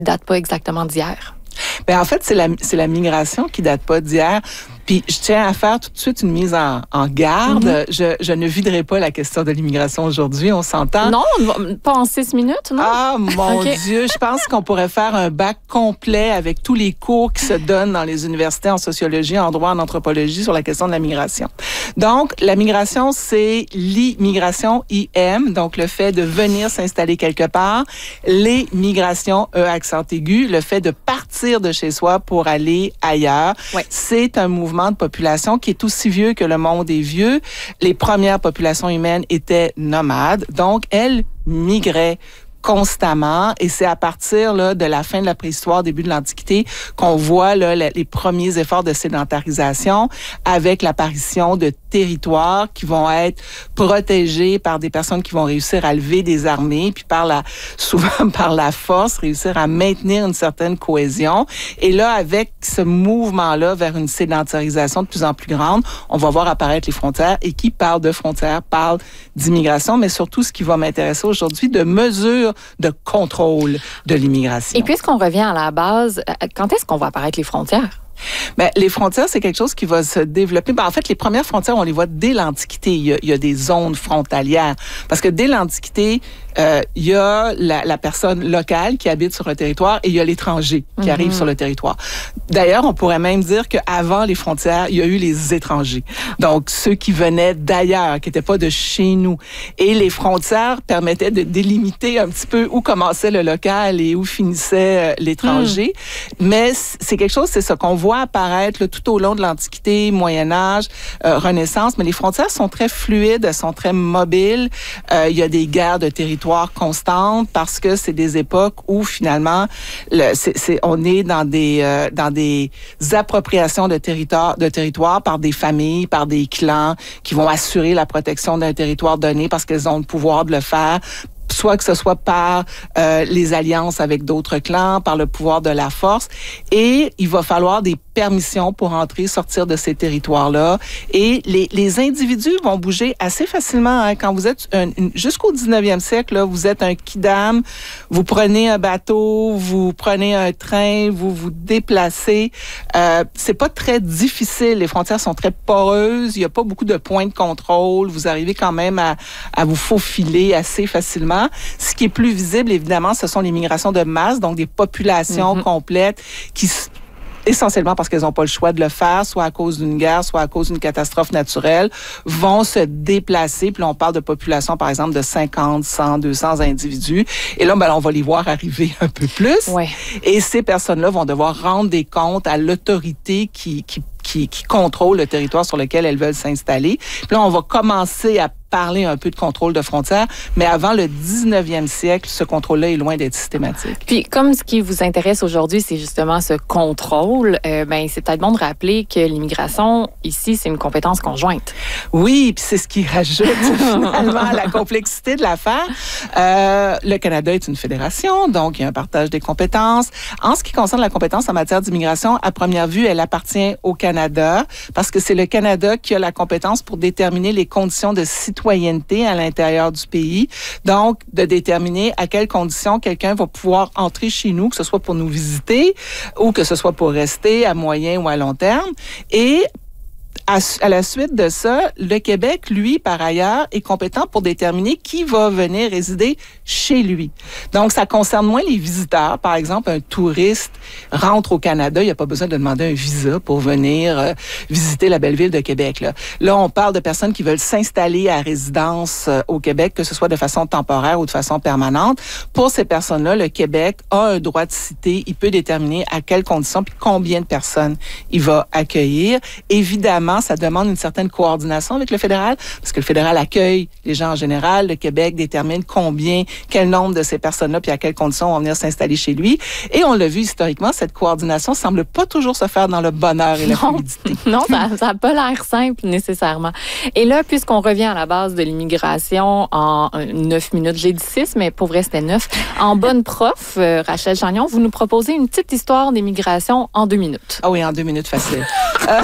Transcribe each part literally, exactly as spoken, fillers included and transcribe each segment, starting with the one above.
date pas exactement d'hier. Bien, en fait, c'est la, c'est la migration qui date pas d'hier. Puis, je tiens à faire tout de suite une mise en, en garde. Mm-hmm. Je, je ne viderai pas la question de l'immigration aujourd'hui, on s'entend. Non, pas en six minutes, non? Ah, mon okay. Dieu, je pense qu'on pourrait faire un bac complet avec tous les cours qui se donnent dans les universités en sociologie, en droit, en anthropologie sur la question de la migration. Donc, la migration, c'est l'immigration, I M, donc le fait de venir s'installer quelque part. Les migrations, E accent aigu, le fait de partir de chez soi pour aller ailleurs. Ouais. C'est un mouvement de population qui est aussi vieux que le monde est vieux. Les premières populations humaines étaient nomades, donc elles migraient constamment, et c'est à partir là, de la fin de la préhistoire, début de l'Antiquité, qu'on voit là, les premiers efforts de sédentarisation avec l'apparition de territoires qui vont être protégés par des personnes qui vont réussir à lever des armées, puis par la, souvent par la force, réussir à maintenir une certaine cohésion. Et là, avec ce mouvement-là vers une sédentarisation de plus en plus grande, on va voir apparaître les frontières, et qui parle de frontières parle d'immigration, mais surtout ce qui va m'intéresser aujourd'hui, de mesures de contrôle de l'immigration. Et puisqu'on revient à la base, quand est-ce qu'on va apparaître les frontières? Bien, les frontières, c'est quelque chose qui va se développer. Ben, en fait, les premières frontières, on les voit dès l'Antiquité. Il y a, il y a des zones frontalières. Parce que dès l'Antiquité, euh, il y a la, la personne locale qui habite sur un territoire et il y a l'étranger qui mm-hmm. arrive sur le territoire. D'ailleurs, on pourrait même dire qu'avant les frontières, il y a eu les étrangers. Donc, ceux qui venaient d'ailleurs, qui n'étaient pas de chez nous. Et les frontières permettaient de délimiter un petit peu où commençait le local et où finissait l'étranger. Mm. Mais c'est quelque chose, c'est ça qu'on voit apparaître là, tout au long de l'Antiquité, Moyen-Âge, euh, Renaissance, mais les frontières sont très fluides, elles sont très mobiles. Euh, il y a des guerres de territoire constantes parce que c'est des époques où finalement, le, c'est, c'est, on est dans des euh, dans des appropriations de territoire, de territoire par des familles, par des clans qui vont assurer la protection d'un territoire donné parce qu'elles ont le pouvoir de le faire, soit que ce soit par euh, les alliances avec d'autres clans, par le pouvoir de la force. Et il va falloir des permissions pour entrer, sortir de ces territoires-là. Et les, les individus vont bouger assez facilement. Hein. Quand vous êtes, un, une, jusqu'au dix-neuvième siècle, là, vous êtes un kidam, vous prenez un bateau, vous prenez un train, vous vous déplacez. Euh, c'est pas très difficile. Les frontières sont très poreuses. Il n'y a pas beaucoup de points de contrôle. Vous arrivez quand même à, à vous faufiler assez facilement. Ce qui est plus visible, évidemment, ce sont les migrations de masse, donc des populations mm-hmm. complètes qui essentiellement parce qu'elles n'ont pas le choix de le faire, soit à cause d'une guerre, soit à cause d'une catastrophe naturelle, vont se déplacer. Puis là, on parle de populations, par exemple, de cinquante, cent, deux cents individus. Et là, ben, on va les voir arriver un peu plus. Ouais. Et ces personnes-là vont devoir rendre des comptes à l'autorité qui, qui, qui, qui contrôle le territoire sur lequel elles veulent s'installer. Puis là, on va commencer à parler un peu de contrôle de frontières, mais avant le dix-neuvième siècle, ce contrôle-là est loin d'être systématique. Puis, comme ce qui vous intéresse aujourd'hui, c'est justement ce contrôle, euh, ben c'est peut-être bon de rappeler que l'immigration, ici, c'est une compétence conjointe. Oui, puis c'est ce qui rajoute finalement la complexité de l'affaire. Euh, le Canada est une fédération, donc il y a un partage des compétences. En ce qui concerne la compétence en matière d'immigration, à première vue, elle appartient au Canada, parce que c'est le Canada qui a la compétence pour déterminer les conditions de citoyenneté à l'intérieur du pays. Donc, de déterminer à quelles conditions quelqu'un va pouvoir entrer chez nous, que ce soit pour nous visiter ou que ce soit pour rester à moyen ou à long terme. Et À, à la suite de ça, le Québec, lui, par ailleurs, est compétent pour déterminer qui va venir résider chez lui. Donc, ça concerne moins les visiteurs. Par exemple, un touriste rentre au Canada, il n'y a pas besoin de demander un visa pour venir euh, visiter la belle ville de Québec. Là. là, on parle de personnes qui veulent s'installer à résidence euh, au Québec, que ce soit de façon temporaire ou de façon permanente. Pour ces personnes-là, le Québec a un droit de cité. Il peut déterminer à quelles conditions puis combien de personnes il va accueillir. Évidemment, ça demande une certaine coordination avec le fédéral, parce que le fédéral accueille les gens en général. Le Québec détermine combien, quel nombre de ces personnes-là, puis à quelles conditions vont venir s'installer chez lui. Et on l'a vu historiquement, cette coordination semble pas toujours se faire dans le bonheur et la fluidité. Non, ça n'a pas l'air simple nécessairement. Et là, puisqu'on revient à la base de l'immigration en neuf minutes, j'ai dit six, mais pour vrai, c'était neuf. En bonne prof, euh, Rachel Chagnon, vous nous proposez une petite histoire d'immigration en deux minutes. Ah oui, en deux minutes, facile. euh,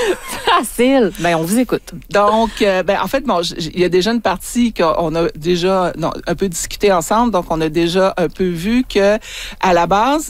Facile. Ben, on vous écoute. Donc, euh, ben, en fait, bon, il y a déjà une partie qu'on a déjà non, un peu discuté ensemble. Donc, on a déjà un peu vu que, à la base,